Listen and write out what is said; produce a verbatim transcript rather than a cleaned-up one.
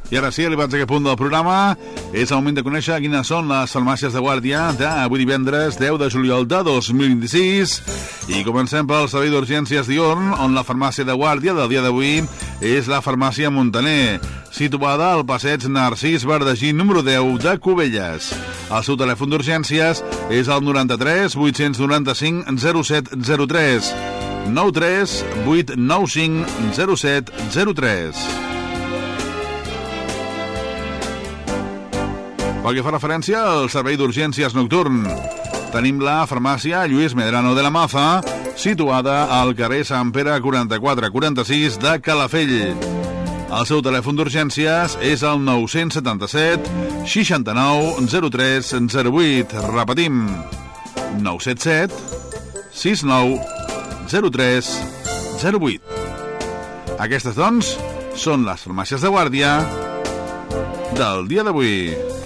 I ara sí, arribats a aquest punt del programa, és el moment de conèixer quines són les farmàcies de guàrdia d'avui divendres deu de juliol de dos mil vint-i-sis. I comencem pel servei d'urgències diürn, on la farmàcia de guàrdia del dia d'avui és la farmàcia Montaner, situada al passeig Narcís Verdagí número deu de Cubelles. El seu telèfon d'urgències és el noranta-tres vuit noranta-cinc zero set zero tres, nou tres vuit nou cinc zero set zero tres. Pel que fa referència al servei d'urgències nocturn, tenim la farmàcia Lluís Medrano de la Maza, situada al carrer Sant Pere quaranta-quatre quaranta-sis de Calafell. El seu telèfon d'urgències és el nou setanta-set seixanta-nou zero tres zero vuit. Repetim, nou set set seixanta-nou zero tres zero vuit. Aquestes, doncs, són les farmàcies de guàrdia del dia d'avui.